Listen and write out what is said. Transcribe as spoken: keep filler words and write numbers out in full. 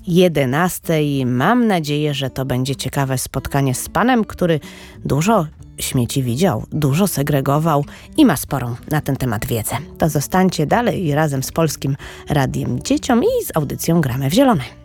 jedenastej. Mam nadzieję, że to będzie ciekawe spotkanie z panem, który dużo śmieci widział, dużo segregował i ma sporą na ten temat wiedzę. To zostańcie dalej razem z Polskim Radiem Dzieciom i z audycją Gramy w Zielone.